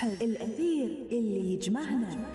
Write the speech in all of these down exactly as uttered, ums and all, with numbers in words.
السحر الأثير اللي يجمعنا.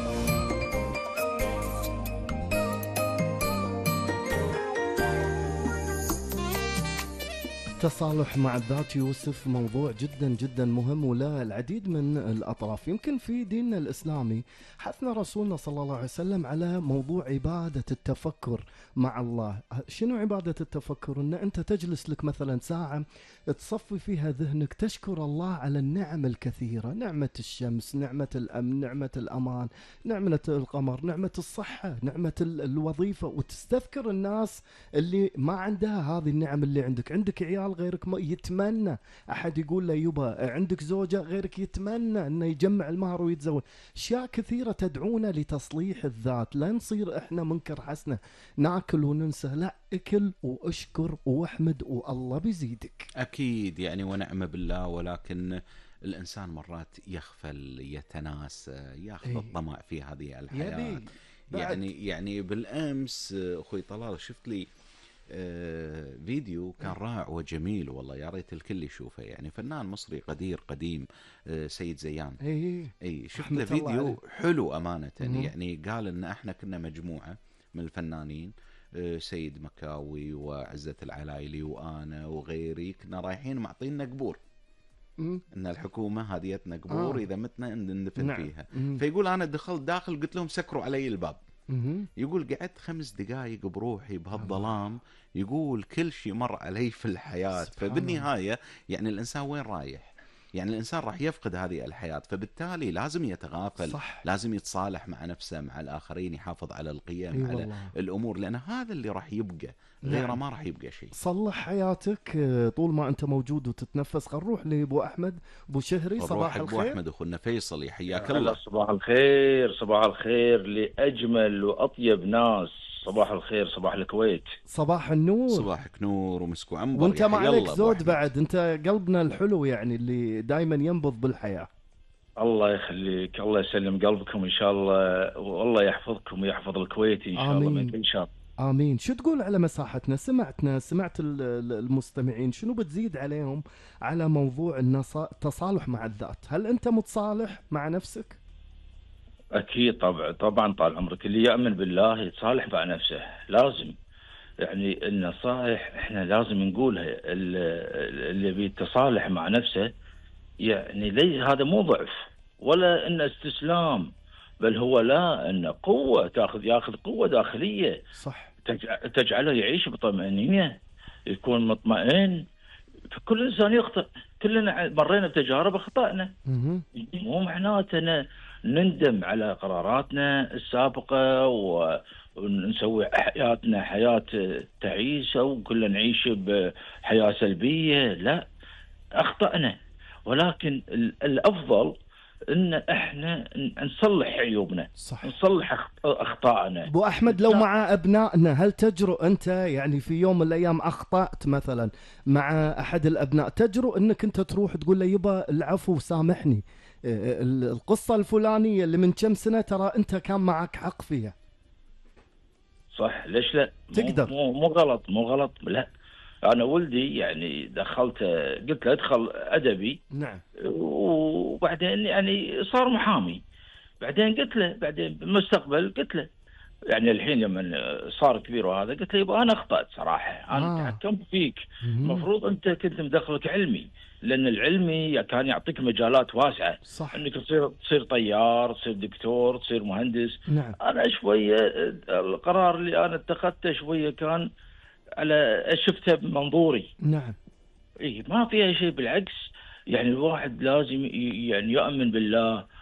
التصالح مع الذات يوسف موضوع جدا جدا مهم ولا العديد من الأطراف. يمكن في ديننا الإسلامي حثنا رسولنا صلى الله عليه وسلم على موضوع عبادة التفكر مع الله. شنو عبادة التفكر؟ أن أنت تجلس لك مثلا ساعة تصفي فيها ذهنك، تشكر الله على النعم الكثيرة، نعمة الشمس، نعمة الأمن، نعمة الأمان، نعمة القمر، نعمة الصحة، نعمة الوظيفة، وتستذكر الناس اللي ما عندها هذه النعم اللي عندك. عندك عيال غيرك ما يتمنى أحد يقول له يبا، عندك زوجة غيرك يتمنى أنه يجمع المهر ويتزوج. أشياء كثيرة تدعونا لتصليح الذات. لا نصير إحنا منكر حسنة ناكل وننسى، لا، اكل واشكر واحمد والله بيزيدك. أكيد يعني ونعم بالله، ولكن الإنسان مرات يغفل، يتناسى، ياخذ إيه. الطمع في هذه الحياة. يبي يعني يعني بالأمس أخوي طلال شفت لي آه فيديو كان رائع وجميل والله، يا ريت الكل يشوفه. يعني فنان مصري قدير قديم، آه سيد زيان. اي اي شفت له فيديو حلو امانه. مم. يعني قال ان احنا كنا مجموعه من الفنانين، آه سيد مكاوي وعزة العلايلي وانا وغيري، كنا رايحين معطينا قبور. مم. ان الحكومه هديتنا قبور، آه. اذا متنا ندفن نعم. فيها. مم. فيقول انا دخلت داخل قلت لهم سكروا علي الباب. مم. يقول قعدت خمس دقائق بروحي بهالظلام، يقول كل شيء مر علي في الحياة. فبالنهاية يعني الإنسان وين رايح؟ يعني الإنسان راح يفقد هذه الحياة، فبالتالي لازم يتغافل. صح. لازم يتصالح مع نفسه، مع الآخرين، يحافظ على القيم، أي على والله. الأمور، لأن هذا اللي راح يبقى، غيره نعم. ما راح يبقى شيء. صلح حياتك طول ما أنت موجود وتتنفس. خل نروح لأبو أحمد أبو شهري. صباح الخير. أبو أحمد أخونا فيصل، حياك هلا، الله. صباح الخير. صباح الخير لأجمل وأطيب ناس. صباح الخير، صباح الكويت. صباح النور. صباحك نور ومسك وعنبر. وانت ما عليك أبو زود أحمد. بعد، انت قلبنا الحلو يعني اللي دايما ينبض بالحياة. الله يخليك، الله يسلم قلبكم إن شاء الله، والله يحفظكم ويحفظ الكويت إن شاء الله آمين. من كل شر. آمين. شو تقول على مساحتنا؟ سمعتنا سمعت ال- ال- المستمعين، شنو بتزيد عليهم على موضوع النصا- التصالح مع الذات؟ هل أنت متصالح مع نفسك؟ أكيد طبعا طبعا، طال عمرك. اللي يؤمن بالله يتصالح مع نفسه، لازم. يعني النصائح احنا لازم نقولها. ال- اللي بيتصالح مع نفسه يعني ليس هذا مو ضعف ولا إن استسلام، بل هو لا إن قوة، تأخذ يأخذ قوة داخلية صح. تجع- تجعله يعيش بطمأنينة، يكون مطمئن. فكل إنسان يخطئ، كلنا مرينا بتجارب أخطأنا. مه. مو معناته نندم على قراراتنا السابقة و... ونسوي حياتنا حياة تعيسة وكلنا نعيش بحياة سلبية. لا، أخطأنا، ولكن ال- الأفضل إن إحنا نصلح عيوبنا، صح. نصلح أخ- أخطائنا. أبو أحمد، لو مع أبنائنا هل تجرؤ أنت يعني في يوم من الأيام أخطأت مثلا مع أحد الأبناء، تجرؤ أنك أنت تروح تقول له يبا العفو سامحني، ال- القصة الفلانية اللي من كم سنة ترى أنت كان معك حق فيها؟ صح، ليش لا؟ مو- تقدر. مو مو غلط، مو غلط. لا، أنا ولدي يعني دخلته، قلت له ادخل أدبي، نعم. وبعدين يعني صار محامي. بعدين قلت له بعدين بالمستقبل قلت له يعني الحين لما صار كبير وهذا، قلت له يبقى انا اخطأت صراحه، انا آه. تحكمت فيك. مم. المفروض انت كنت مدخلك علمي، لان العلمي كان يعطيك مجالات واسعه، صح. انك تصير تصير طيار، تصير دكتور، تصير مهندس. نعم. انا شويه القرار اللي انا اتخذته شويه كان على شفته بمنظوري. نعم. إيه، ما فيها شيء، بالعكس. يعني الواحد لازم ي- يعني يؤمن بالله